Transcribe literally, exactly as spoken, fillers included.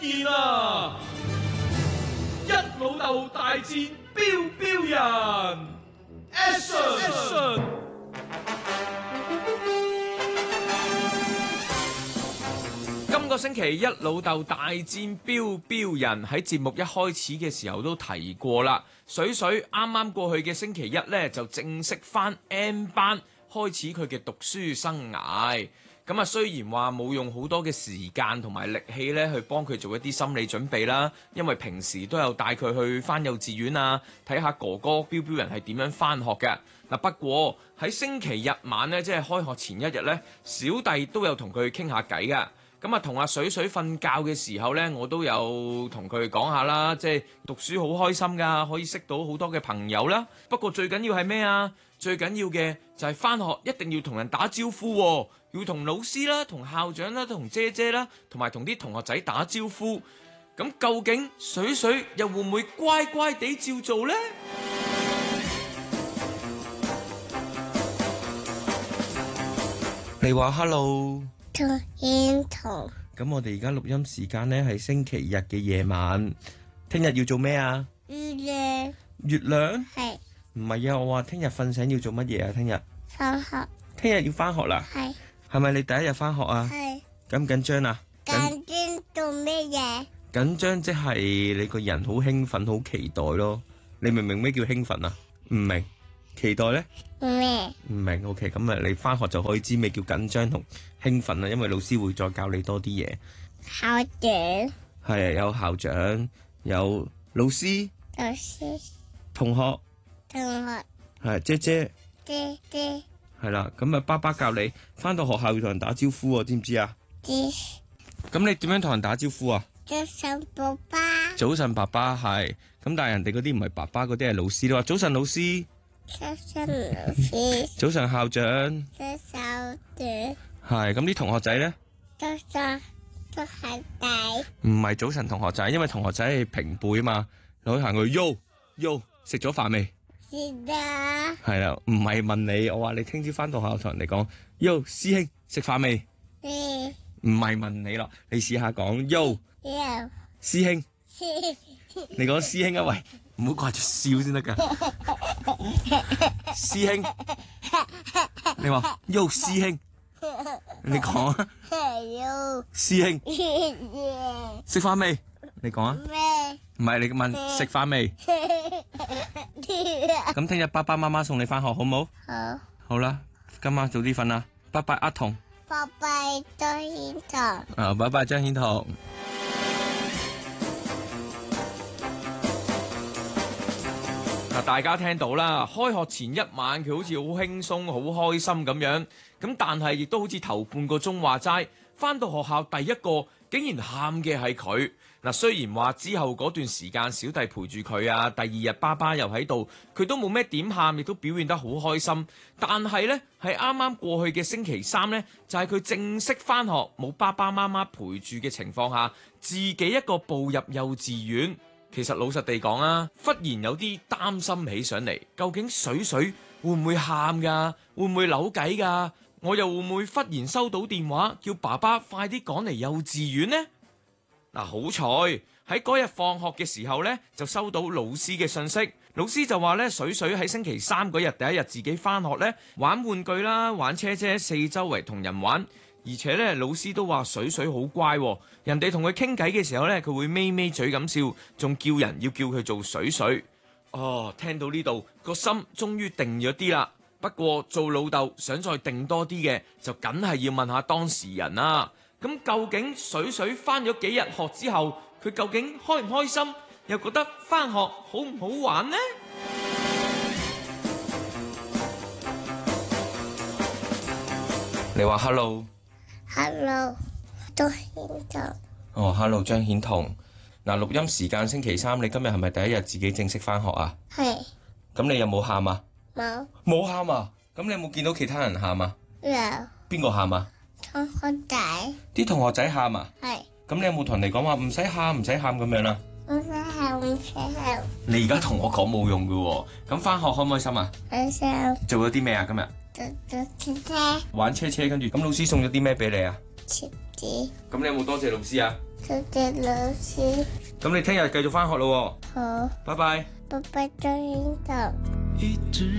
見啊！一老豆大戰飆飆人 ，Action！今個星期一老豆大戰飆飆人喺節目一開始嘅時候都提過啦。水水啱啱過去嘅星期一呢，就正式返 M 班，開始佢嘅讀書生涯。咁啊，雖然話冇用好多嘅時間同埋力氣咧，去幫佢做一啲心理準備啦，因為平時都有帶佢去返幼稚園啊，睇下哥哥飆飆人係點樣返學嘅。嗱，不過喺星期日晚咧，即係開學前一日咧，小弟都有同佢傾下偈㗎。咁啊，同阿水水瞓覺嘅時候咧，我都有同佢講下啦，即係讀書好開心㗎，可以識到好多嘅朋友啦。不過最緊要係咩啊？最緊要嘅就係返學一定要同人打招呼喎，要同老師啦、同校長啦、同姐姐啦，同埋同啲同學仔打招呼。咁究竟水水又會唔會乖乖地照做呢？ 你話 hello， 同煙同咁我哋而家錄音時間呢係星期日嘅夜晚，聽日要做咩啊？ 月亮月亮？ 係唔係啊，我話聽日瞓醒要做乜嘢啊？聽日放學聽日要返學啦？ 係係咪你第一日返學啊？ 係緊唔緊張啊？ 緊張做咩嘢？ 緊張即係你個人好興奮好期待咯。你明唔明咩叫興奮啊？唔明。期待呢？ 咩？ 唔明。OK，咁啊你返學就可以知咩叫緊張同興奮啦，因為老師會再教你多啲嘢。 校長係啊，有校長，有老師， 老師同學， 同學係姐姐， 姐姐係啦。咁啊，爸爸教你返到學校要同人打招呼喎，知唔知啊？ 知咁你點樣同人打招呼啊？ 早晨爸爸早晨，爸爸係。咁但係人哋嗰啲唔係爸爸，嗰啲係老師。你話早晨，老師。 早晨老師早晨，校長。 早晨校長係。咁啲同學仔呢？ 早晨都係大唔係早晨同學仔，因為同學仔係平輩啊嘛。你可以行去 Yo Yo， 食咗飯未？ 是啦係啦，唔係問你，我話你聽朝返到學校同人哋講 Yo 師兄食飯未？ 咩唔係問你咯，你試下講 Yo 有師兄， 是你講師兄啊，喂，唔好掛住笑先得噶。師兄，你話 Yo 師兄，你講啊， 有師兄食飯未？你講啊， 咩唔係你問食飯未？咁聽日爸爸媽媽送你返學好冇？ 好好啦，今晚早啲瞓啦，拜拜阿童。 拜拜張顯彤啊，拜拜張顯彤。 嗱，大家聽到啦，開學前一晚佢好似好輕鬆、好開心咁樣，咁但係亦都好似頭半個鐘話齋，返到學校第一個竟然喊嘅係佢。嗱，雖然話之後嗰段時間小弟陪住佢啊，第二日爸爸又喺度，佢都冇咩點喊，亦都表現得好開心。但係呢，係啱啱過去嘅星期三呢，就係佢正式返學，冇爸爸媽媽陪住嘅情況下，自己一個步入幼稚園。其實老實地講啊，忽然有啲擔心起上嚟，究竟水水會唔會喊㗎？會唔會扭計㗎？我又會唔會忽然收到電話叫爸爸快啲趕嚟幼稚園呢？嗱，好彩喺嗰日放學嘅時候呢，就收到老師嘅信息。老師就話呢，水水喺星期三嗰日第一日自己返學呢，玩玩具啦，玩車車，四周圍同人玩。而且呢，老師都話水水好乖喎，人哋同佢傾偈嘅時候呢，佢會咪咪嘴咁笑，仲叫人要叫佢做水水。哦，聽到呢度個心終於定咗啲啦。不過做老豆想再定多啲嘅，就梗係要問下當事人啦。咁究竟水水返咗幾日學之後，佢究竟開唔開心，又覺得返學好唔好玩呢？ 你話 hello， Hello 張顯彤哦 hello 張顯彤。嗱，錄音時間星期三，你今日係咪第一日自己正式返學啊？ 係咁你有冇喊啊？ 冇冇喊啊？咁你有冇見到其他人喊啊？ 有邊個喊啊？ 同學仔啲同學仔喊啊？ 係咁你有冇同人哋講話唔使喊唔使喊咁樣啊？ 唔使喊唔使喊你而家同我講冇用㗎喎。咁返學開唔開心啊？ 開心做咗啲咩啊？今日做做車車玩車車，跟住咁老師送咗啲咩俾你啊？ 貼紙咁你有冇多謝老師啊？ 多謝老師， 咁你聽日繼續翻學咯好， 喎，拜拜。 拜拜，張英達。 一直